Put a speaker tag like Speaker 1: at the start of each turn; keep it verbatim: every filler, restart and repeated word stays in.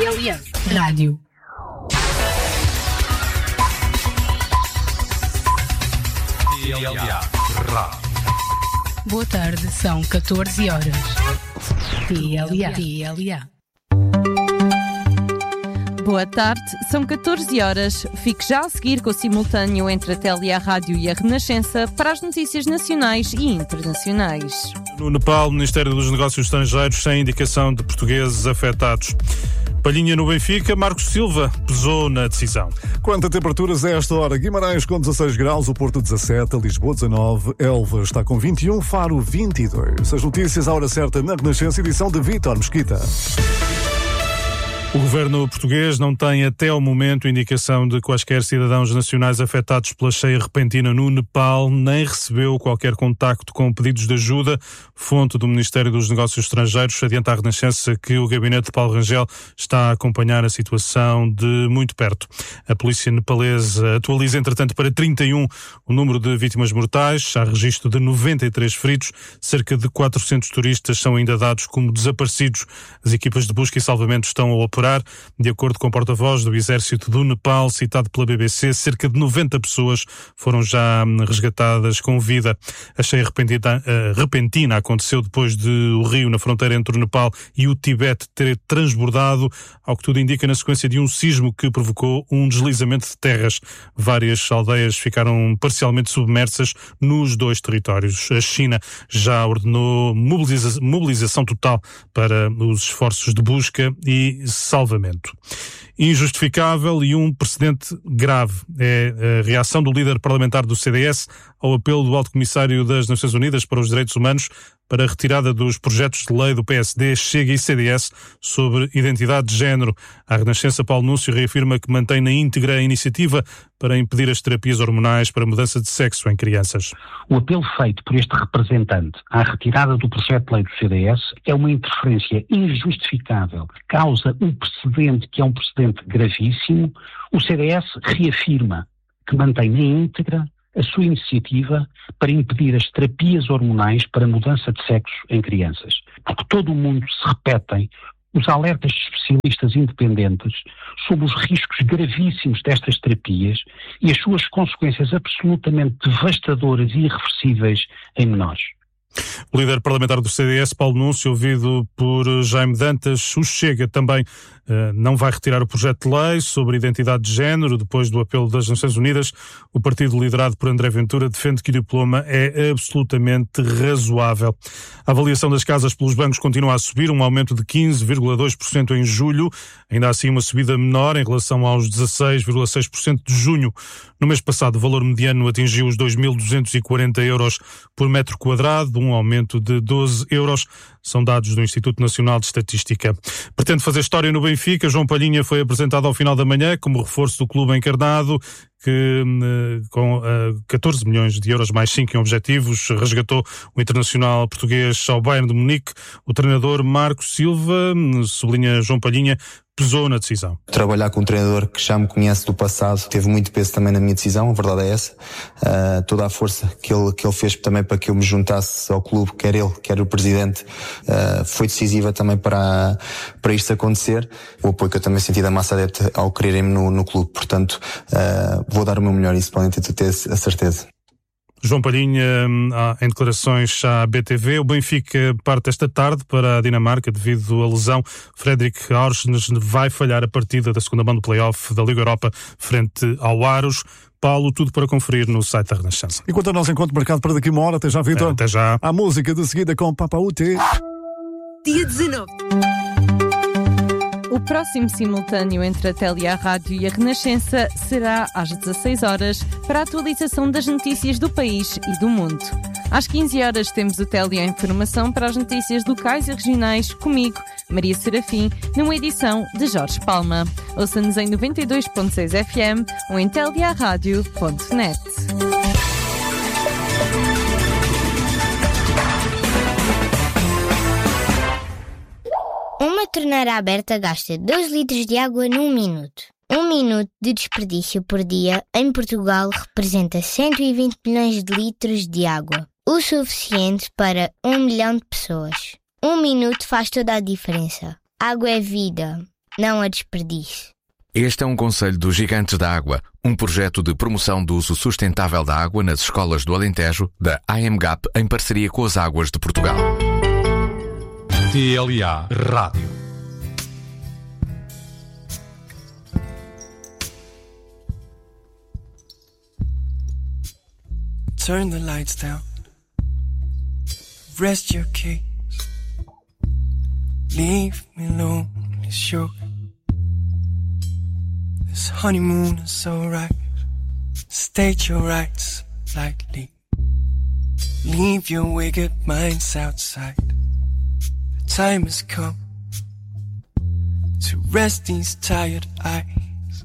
Speaker 1: T L A Rádio.
Speaker 2: T L A Rádio.
Speaker 1: Boa tarde, são catorze horas. T L A. T L A.
Speaker 3: Boa tarde, são catorze horas. Fique já a seguir com o simultâneo entre a T L A Rádio e a Renascença para as notícias nacionais e internacionais.
Speaker 4: No Nepal, o Ministério dos Negócios Estrangeiros sem indicação de portugueses afetados. Palhinha no Benfica, Marcos Silva pesou na decisão.
Speaker 5: Quanto a temperaturas a esta hora, Guimarães com dezasseis graus, o Porto dezassete, Lisboa dezanove, Elva está com vinte e um, Faro vinte e dois. As notícias à hora certa na Renascença, edição de Vítor Mesquita.
Speaker 4: O governo português não tem até ao momento indicação de quaisquer cidadãos nacionais afetados pela cheia repentina no Nepal, nem recebeu qualquer contacto com pedidos de ajuda. Fonte do Ministério dos Negócios Estrangeiros adianta à Renascença que o gabinete de Paulo Rangel está a acompanhar a situação de muito perto. A polícia nepalesa atualiza, entretanto, para trinta e um o número de vítimas mortais. Há registro de noventa e três feridos. Cerca de quatrocentos turistas são ainda dados como desaparecidos. As equipas de busca e salvamento estão a operar. De acordo com o porta-voz do Exército do Nepal, citado pela B B C, cerca de noventa pessoas foram já resgatadas com vida. A cheia repentina, uh, repentina aconteceu depois de o rio na fronteira entre o Nepal e o Tibete ter transbordado, ao que tudo indica na sequência de um sismo que provocou um deslizamento de terras. Várias aldeias ficaram parcialmente submersas nos dois territórios. A China já ordenou mobiliza- mobilização total para os esforços de busca e salvamento. Injustificável e um precedente grave é a reação do líder parlamentar do C D S ao apelo do Alto Comissário das Nações Unidas para os Direitos Humanos para a retirada dos projetos de lei do P S D, Chega e C D S sobre identidade de género. A Renascença, Paulo Núncio, reafirma que mantém na íntegra a iniciativa para impedir as terapias hormonais para mudança de sexo em crianças.
Speaker 6: O apelo feito por este representante à retirada do projeto de lei do C D S é uma interferência injustificável, causa um precedente que é um precedente gravíssimo. O C D S reafirma que mantém na íntegra a sua iniciativa para impedir as terapias hormonais para mudança de sexo em crianças. Porque todo o mundo se repetem os alertas de especialistas independentes sobre os riscos gravíssimos destas terapias e as suas consequências absolutamente devastadoras e irreversíveis em menores.
Speaker 4: O líder parlamentar do C D S, Paulo Núncio, ouvido por Jaime Dantas, o Chega também uh, não vai retirar o projeto de lei sobre identidade de género. Depois do apelo das Nações Unidas, o partido liderado por André Ventura defende que o diploma é absolutamente razoável. A avaliação das casas pelos bancos continua a subir, um aumento de quinze vírgula dois por cento em julho, ainda assim uma subida menor em relação aos dezasseis vírgula seis por cento de junho. No mês passado, o valor mediano atingiu os dois mil duzentos e quarenta euros por metro quadrado, um aumento de doze euros. São dados do Instituto Nacional de Estatística. Pretende fazer história no Benfica. João Palhinha foi apresentado ao final da manhã como reforço do clube encarnado, que com uh, catorze milhões de euros mais cinco em objetivos resgatou o internacional português ao Bayern de Munique. O treinador Marcos Silva, sublinha João Palhinha, pesou na decisão.
Speaker 7: Trabalhar com um treinador que já me conhece do passado teve muito peso também na minha decisão, a verdade é essa. Uh, toda a força que ele, que ele fez também para que eu me juntasse ao clube, quer ele, quer o presidente, uh, foi decisiva também para, para isto acontecer. O apoio que eu também senti da massa adepta ao quererem-me no, no clube, portanto, uh, vou dar o meu melhor, isso podem ter, ter a certeza.
Speaker 4: João Palhinha, em declarações à B T V, o Benfica parte esta tarde para a Dinamarca devido à lesão. Fredrik Aursnes vai falhar a partida da segunda mão do play-off da Liga Europa frente ao Aros. Paulo, tudo para conferir no site da Renascença.
Speaker 5: Enquanto o nosso encontro marcado para daqui a uma hora, até já, Vitor.
Speaker 4: É, até já.
Speaker 5: A música de seguida com Papa Uti.
Speaker 1: Dia dezanove.
Speaker 3: O próximo simultâneo entre a T L A Rádio e a Renascença será às dezasseis horas para a atualização das notícias do país e do mundo. Às quinze horas temos o T L A Informação para as notícias locais e regionais comigo, Maria Serafim, numa edição de Jorge Palma. Ouça-nos em noventa e dois ponto seis F M ou em T L A rádio ponto net.
Speaker 8: Uma torneira aberta gasta dois litros de água num minuto. Um minuto de desperdício por dia em Portugal representa cento e vinte milhões de litros de água, o suficiente para um milhão de pessoas. Um minuto faz toda a diferença. Água é vida. não a desperdice.
Speaker 9: Este é um conselho dos Gigantes da Água, um projeto de promoção do uso sustentável da água nas escolas do Alentejo, da A M G A P, em parceria com as Águas de Portugal.
Speaker 2: T L A Rádio.
Speaker 10: Turn the lights down. Rest your case. Leave me lonely, sure. This honeymoon is alright. State your rights lightly. Leave your wicked minds outside. The time has come to rest these tired eyes.